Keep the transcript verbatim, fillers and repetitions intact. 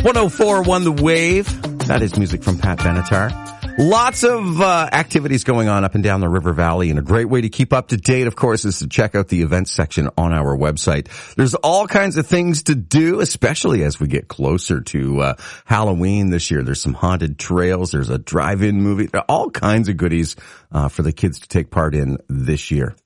one oh four point one The Wave. That is music from Pat Benatar. Lots of uh, activities going on up and down the River Valley, and a great way to keep up to date, of course, is to check out the events section on our website. There's all kinds of things to do, especially as we get closer to uh, Halloween this year. There's some haunted trails. There's a drive-in movie. All kinds of goodies uh, for the kids to take part in this year.